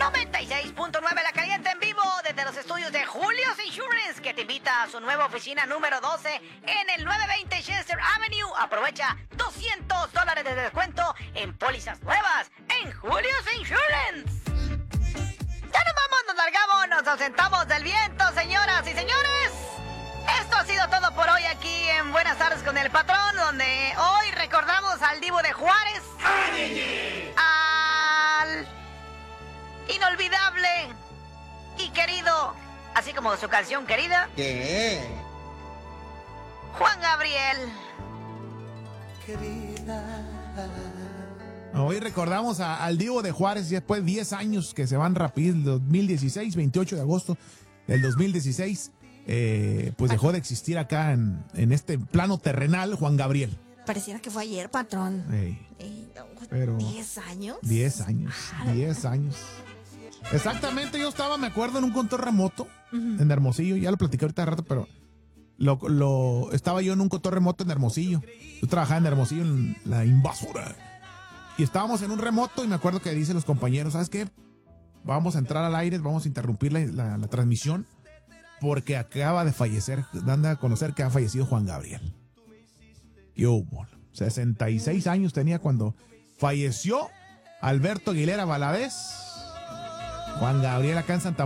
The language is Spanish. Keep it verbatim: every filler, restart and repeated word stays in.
noventa y seis punto nueve La Caliente en vivo desde los estudios de Julio's Insurance, que te invita a su nueva oficina número doce en el novecientos veinte Chester Avenue. Aprovecha doscientos dólares de descuento en pólizas nuevas en Julio's Insurance. Ya nos vamos, nos largamos, nos ausentamos del viento, señoras y señores. Esto ha sido todo por hoy aquí en Buenas Tardes con el Patrón, donde hoy recordamos al Divo de Juárez, al inolvidable y querido, así como su canción querida, ¿Qué? Juan Gabriel. Querida. Hoy recordamos a, al Divo de Juárez, y después de diez años que se van rápido, el dos mil dieciséis, veintiocho de agosto del dos mil dieciséis, eh, pues dejó de existir acá en, en este plano terrenal Juan Gabriel. Pareciera que fue ayer, patrón. Ey, Ey, no, pero ¿Diez años? diez años, diez años. Exactamente, yo estaba, me acuerdo, en un control remoto uh-huh. en Hermosillo, ya lo platiqué ahorita de rato, pero lo, lo estaba yo en un control remoto en Hermosillo. Yo trabajaba en Hermosillo en la invasora. Y estábamos en un remoto y me acuerdo que dicen los compañeros, ¿sabes qué? Vamos a entrar al aire, vamos a interrumpir la, la, la transmisión porque acaba de fallecer, dan a conocer que ha fallecido Juan Gabriel. Y hubo, sesenta y seis años tenía cuando falleció Alberto Aguilera Valadez. Juan Gabriel acá en Santa